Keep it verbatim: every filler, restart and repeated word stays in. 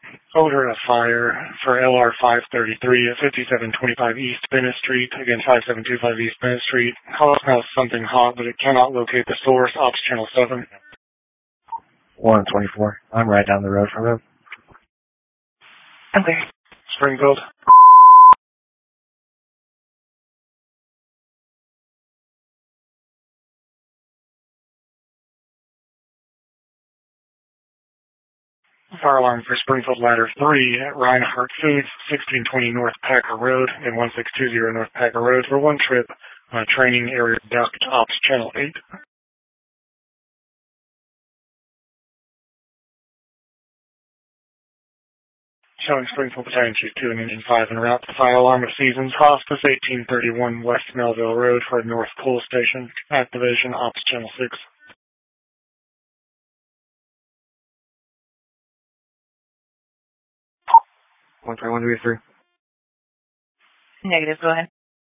Over a fire for L R five thirty-three at fifty-seven twenty-five East Bennett Street. Again, five seven two five East Bennett Street. Call smells something hot, but it cannot locate the source. Ops Channel seven. one twenty-four. I'm right down the road from him. Okay. Springfield. Fire alarm for Springfield Ladder three at Reinhardt Foods, sixteen twenty North Packer Road and one six two zero North Packer Road for one trip on a training area duct. Ops Channel eight. Showing Springfield Battalion Chief two and Engine five en route to fire alarm of Seasons Hospice, eighteen thirty-one West Melville Road for North Pool Station. Activation. Ops Channel six. one three one three three. Negative, go ahead.